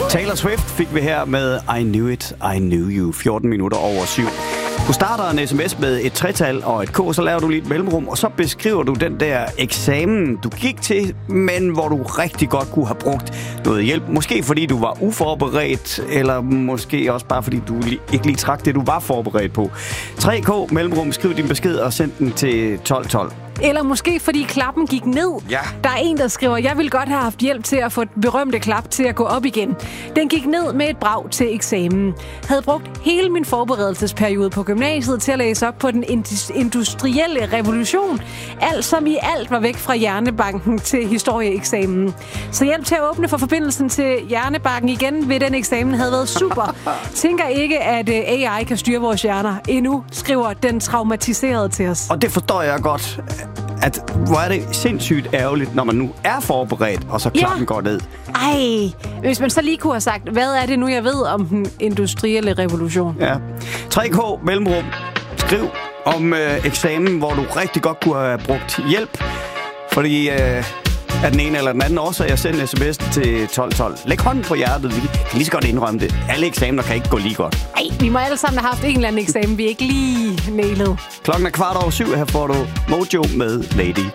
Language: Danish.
Taylor Swift fik vi her med I Knew It, I Knew You, 14 minutter over 7. Du starter en sms med et tretal og et k, så laver du lige et mellemrum, og så beskriver du den der eksamen, du gik til, men hvor du rigtig godt kunne have brugt noget hjælp. Måske fordi du var uforberedt, eller måske også bare fordi du ikke lige trak det, du var forberedt på. 3k, mellemrum, skriv din besked og send den til 1212. Eller måske fordi klappen gik ned. Ja. Der er en, der skriver, jeg ville godt have haft hjælp til at få den berømte klap til at gå op igen. Den gik ned med et brag til eksamen. Havde brugt hele min forberedelsesperiode på gymnasiet til at læse op på den industrielle revolution. Alt som i alt var væk fra hjernebanken til historieeksamen. Så hjælp til at åbne for forbindelsen til hjernebanken igen ved den eksamen havde været super. Tænker ikke, at AI kan styre vores hjerner endnu, skriver den traumatiserede til os. Og det forstår jeg godt. At hvor er det sindssygt ærgerligt, når man nu er forberedt, og så klappen går ned. Ej, hvis man så lige kunne have sagt, hvad er det nu, jeg ved om den industrielle revolution? Ja. 3k, mellemrum. Skriv om eksamen, hvor du rigtig godt kunne have brugt hjælp. Fordi af den ene eller den anden årsag, jeg sender sms til 1212. Læg hånden på hjertet. Vi kan lige så godt indrømme det. Alle eksamener kan ikke gå lige godt. Ej, vi må alle sammen have haft en eller anden eksamen, vi ikke lige nailede. Klokken er 7:15. Her får du Mojo med Lady.